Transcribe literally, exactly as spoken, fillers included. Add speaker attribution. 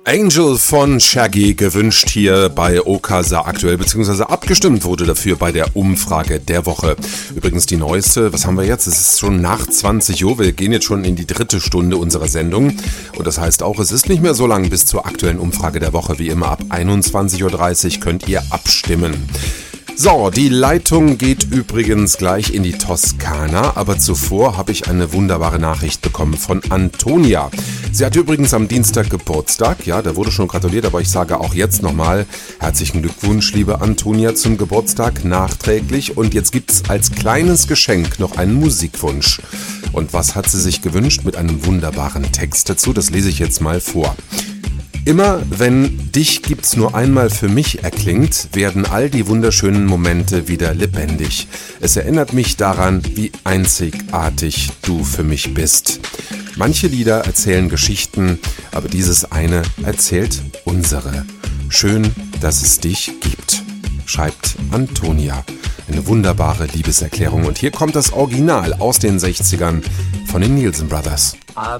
Speaker 1: Angel von Shaggy, gewünscht hier bei Okasa aktuell, beziehungsweise abgestimmt wurde dafür bei der Umfrage der Woche. Übrigens die neueste, was haben wir jetzt? Es ist schon nach zwanzig Uhr, wir gehen jetzt schon in die dritte Stunde unserer Sendung. Und das heißt auch, es ist nicht mehr so lang bis zur aktuellen Umfrage der Woche. Wie immer ab einundzwanzig Uhr dreißig könnt ihr abstimmen. So, die Leitung geht übrigens gleich in die Toskana, aber zuvor habe ich eine wunderbare Nachricht bekommen von Antonia. Sie hat übrigens am Dienstag Geburtstag, ja, da wurde schon gratuliert, aber ich sage auch jetzt nochmal herzlichen Glückwunsch, liebe Antonia, zum Geburtstag nachträglich. Und jetzt gibt's als kleines Geschenk noch einen Musikwunsch. Und was hat sie sich gewünscht? Mit einem wunderbaren Text dazu, das lese ich jetzt mal vor. Immer wenn Dich gibt's nur einmal für mich erklingt, werden all die wunderschönen Momente wieder lebendig. Es erinnert mich daran, wie einzigartig du für mich bist. Manche Lieder erzählen Geschichten, aber dieses eine erzählt unsere. Schön, dass es dich gibt, schreibt Antonia. Eine wunderbare Liebeserklärung. Und hier kommt das Original aus den sechzigern von den Nielsen Brothers.